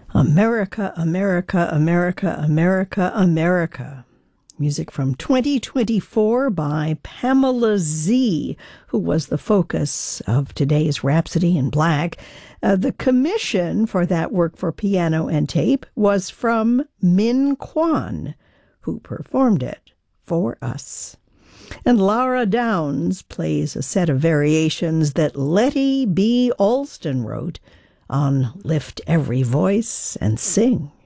America, America, America, America, America. Music from 2024 by Pamela Z, who was the focus of today's Rhapsody in Black. The commission for that work for piano and tape was from Min Kwan, who performed it for us. And Laura Downs plays a set of variations that Letty B. Alston wrote on Lift Every Voice and Sing.